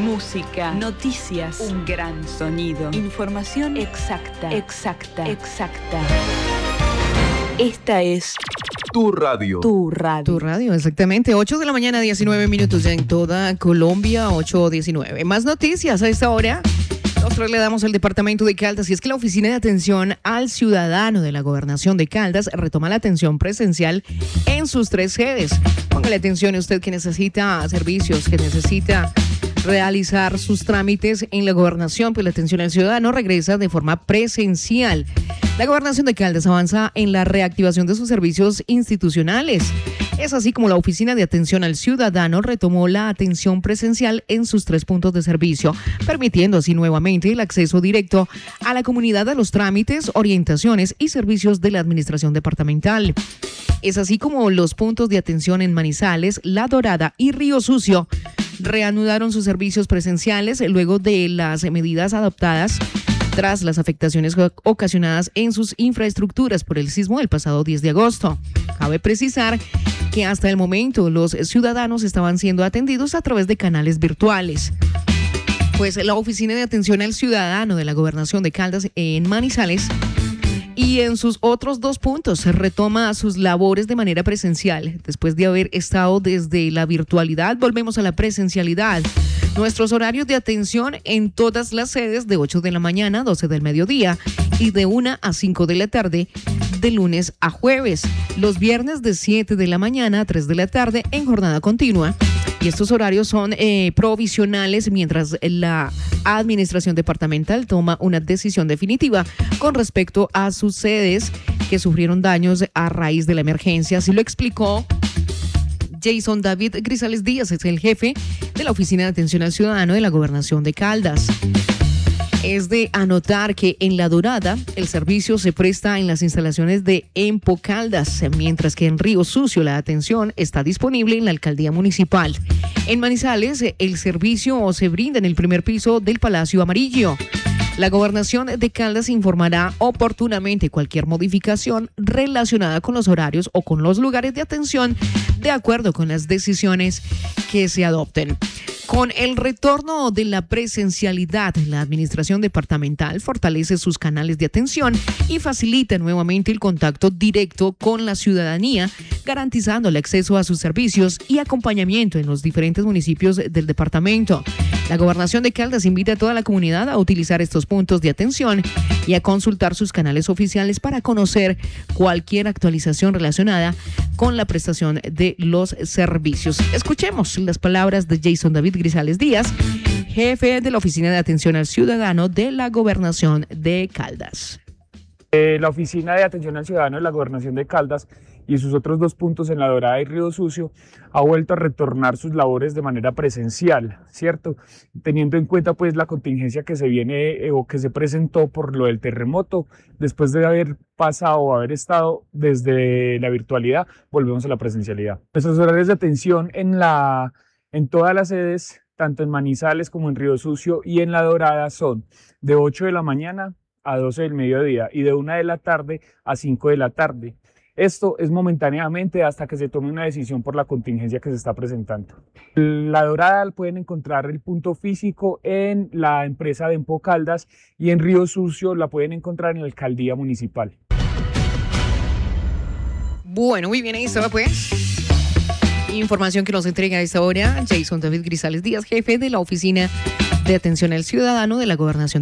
música, noticias, un gran sonido, información exacta. Esta es Tu radio. Tu radio, exactamente. 8 de la mañana, 19 minutos ya en toda Colombia, 8:19. Más noticias a esta hora. Nosotros le damos al departamento de Caldas y es que la Oficina de Atención al Ciudadano de la Gobernación de Caldas retoma la atención presencial en sus 3 sedes. Póngale atención a usted que necesita servicios, que necesita realizar sus trámites en la gobernación, pues la atención al ciudadano regresa de forma presencial. La Gobernación de Caldas avanza en la reactivación de sus servicios institucionales. Es así como la Oficina de Atención al Ciudadano retomó la atención presencial en sus 3 puntos de servicio, permitiendo así nuevamente el acceso directo a la comunidad a los trámites, orientaciones y servicios de la administración departamental. Es así como los puntos de atención en Manizales, La Dorada y Río Sucio reanudaron sus servicios presenciales luego de las medidas adoptadas tras las afectaciones ocasionadas en sus infraestructuras por el sismo del pasado 10 de agosto. Cabe precisar que hasta el momento los ciudadanos estaban siendo atendidos a través de canales virtuales. Pues la Oficina de Atención al Ciudadano de la Gobernación de Caldas en Manizales y en sus otros 2 puntos retoma sus labores de manera presencial. Después de haber estado desde la virtualidad, volvemos a la presencialidad. Nuestros horarios de atención en todas las sedes de 8 de la mañana a 12 del mediodía y de 1 a 5 de la tarde de lunes a jueves. Los viernes de 7 de la mañana a 3 de la tarde en jornada continua. Y estos horarios son provisionales mientras la administración departamental toma una decisión definitiva con respecto a sus sedes que sufrieron daños a raíz de la emergencia. Así lo explicó Jason David Grisales Díaz, es el jefe de la Oficina de Atención al Ciudadano de la Gobernación de Caldas. Es de anotar que en La Dorada el servicio se presta en las instalaciones de Empo Caldas, mientras que en Río Sucio la atención está disponible en la alcaldía municipal. En Manizales el servicio se brinda en el primer piso del Palacio Amarillo. La Gobernación de Caldas informará oportunamente cualquier modificación relacionada con los horarios o con los lugares de atención de acuerdo con las decisiones que se adopten. Con el retorno de la presencialidad, la administración departamental fortalece sus canales de atención y facilita nuevamente el contacto directo con la ciudadanía, garantizando el acceso a sus servicios y acompañamiento en los diferentes municipios del departamento. La Gobernación de Caldas invita a toda la comunidad a utilizar estos puntos de atención y a consultar sus canales oficiales para conocer cualquier actualización relacionada con la prestación de los servicios. Escuchemos las palabras de Jason David Grisales Díaz, jefe de la Oficina de Atención al Ciudadano de la Gobernación de Caldas. La Oficina de Atención al Ciudadano de la Gobernación de Caldas y sus otros 2 puntos en La Dorada y Río Sucio ha vuelto a retornar sus labores de manera presencial, ¿cierto? Teniendo en cuenta pues la contingencia que se viene o que se presentó por lo del terremoto, después de haber pasado o haber estado desde la virtualidad, volvemos a la presencialidad. Nuestros horarios de atención en todas las sedes, tanto en Manizales como en Río Sucio y en La Dorada, son de 8 de la mañana a 12 del mediodía y de 1 de la tarde a 5 de la tarde. Esto es momentáneamente hasta que se tome una decisión por la contingencia que se está presentando. La Dorada pueden encontrar el punto físico en la empresa de Empo Caldas y en Río Sucio la pueden encontrar en la alcaldía municipal. Bueno, muy bien, ahí estaba pues información que nos entrega a esta hora Jason David Grisales Díaz, jefe de la Oficina de Atención al Ciudadano de la Gobernación